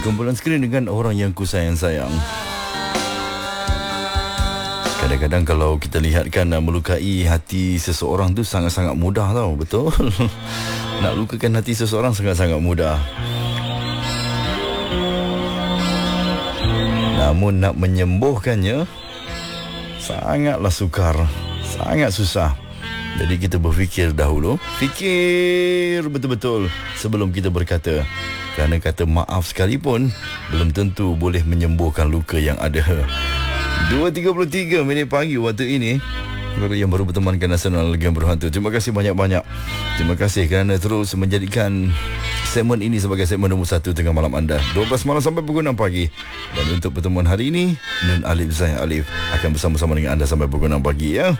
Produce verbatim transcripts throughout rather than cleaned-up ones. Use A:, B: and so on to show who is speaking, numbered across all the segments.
A: Kumpulan skrin dengan orang yang ku sayang-sayang. Kadang-kadang kalau kita lihatkan melukai hati seseorang tu sangat-sangat mudah tau. Betul. Nak lukakan hati seseorang sangat-sangat mudah. Namun nak menyembuhkannya sangatlah sukar, sangat susah. Jadi kita berfikir dahulu, fikir betul-betul sebelum kita berkata. Kerana kata maaf sekalipun belum tentu boleh menyembuhkan luka yang ada. Dua tiga puluh tiga minit pagi waktu ini. Kepada yang baru bertemankan Nasional Legend Berhantu, terima kasih banyak-banyak. Terima kasih kerana terus menjadikan segmen ini sebagai segmen nombor satu tengah malam anda. dua belas malam sampai pukul enam pagi. Dan untuk pertemuan hari ini, Nun Alif Zain Alif akan bersama-sama dengan anda sampai pukul enam pagi ya.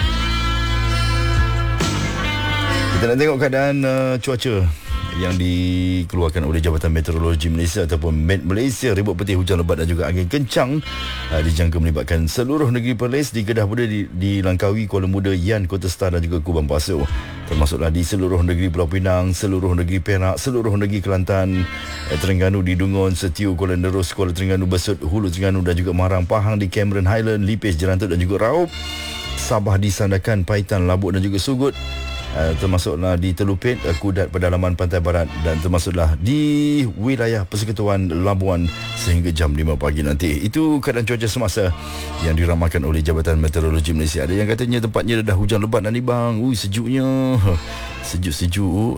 A: Kita nak tengok keadaan uh, cuaca yang dikeluarkan oleh Jabatan Meteorologi Malaysia ataupun Met Malaysia. Ribut putih, hujan lebat dan juga angin kencang uh, dijangka melibatkan seluruh negeri Perlis di Kedah Muda, di, di Langkawi, Kuala Muda, Yan, Kota Star dan juga Kubang Pasu. Termasuklah di seluruh negeri Pulau Pinang, seluruh negeri Perak, seluruh negeri Kelantan, eh, Terengganu, di Dungun, Setiu, Kuala Nerus, Kuala Terengganu, Besut, Hulu Terengganu dan juga Marang, Pahang, di Cameron Highland, Lipis, Jerantut dan juga Raup, Sabah, di Sandakan, Paitan, Labuk dan juga Sugut. Uh, termasuklah di Telupit, uh, Kudat, pedalaman pantai barat dan termasuklah di wilayah Persekutuan Labuan sehingga jam lima pagi nanti. Itu keadaan cuaca semasa yang diramalkan oleh Jabatan Meteorologi Malaysia. Ada yang katanya tempatnya dah hujan lebat nanti bang. Ui, sejuknya. Sejuk-sejuk.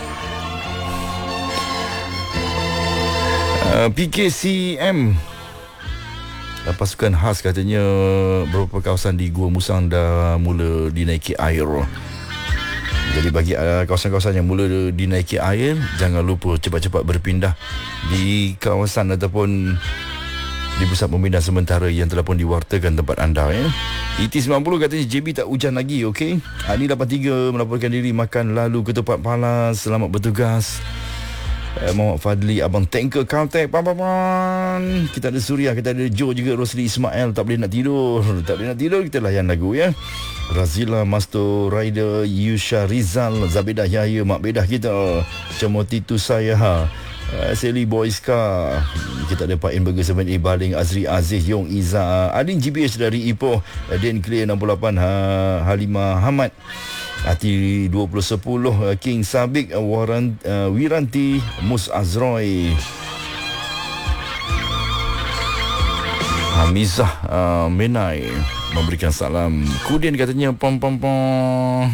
A: Uh, P K C M, pasukan khas, katanya beberapa kawasan di Gua Musang dah mula dinaiki air. Jadi bagi uh, kawasan-kawasan yang mula dinaiki air, jangan lupa cepat-cepat berpindah di kawasan ataupun di pusat pemindahan sementara yang telah pun diwartakan tempat anda ya. E T sembilan puluh katanya J B tak hujan lagi, okey. Ani lapan tiga melaporkan diri makan lalu ketupat palas, selamat bertugas. Uh, Muhammad Fadli, Abang Tanker Caltech, pam-pam-pam. Kita ada Suria, kita ada Joe juga, Rosli Ismail, tak boleh nak tidur. Tak boleh nak tidur, kita layan lagu ya. Razila, Masto Rider, Yusha Rizal, Zabedah Yahya, Mak Bedah kita, Cemoti tu saya, uh, Sally Boyska. Kita ada Pak In Burger tujuh A, Baling, Azri Aziz, Yong Iza, Adin G B H dari Ipoh, Den Clear enam puluh lapan, ha, Halimah Hamad, Ati dua puluh sepuluh, King Sabik, Waran, uh, Wiranti, Mus Azroy, Hamizah uh, Menai memberikan salam. Kemudian katanya pom pom pom.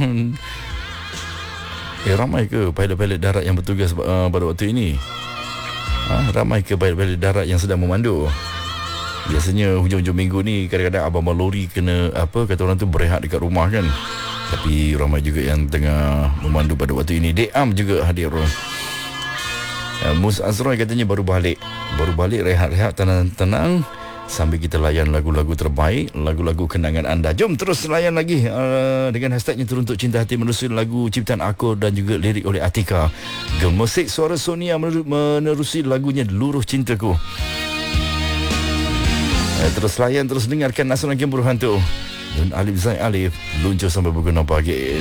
A: Eh, ramai ke pilot-pilot darat yang bertugas uh, pada waktu ini? Ha, ramai ke pilot-pilot darat yang sedang memandu? Biasanya hujung-hujung minggu ni kadang-kadang abang-abang lori kena apa, kata orang tu, berehat dekat rumah kan. Tapi ramai juga yang tengah memandu pada waktu ini. Deam juga hadir. uh, Mus Azroy katanya baru balik. Baru balik, rehat-rehat, tenang-tenang sambil kita layan lagu-lagu terbaik, lagu-lagu kenangan anda. Jom terus layan lagi uh, dengan hashtagnya Teruntuk Cinta Hati, menerusi lagu ciptaan Akor dan juga lirik oleh Atika. Gemusik suara Sonia menerusi lagunya Luruh Cintaku. uh, Terus layan, terus dengarkan Nasional Legend Berhantu. Dan Alif Zain Alif luncur sampai pukul enam pagi.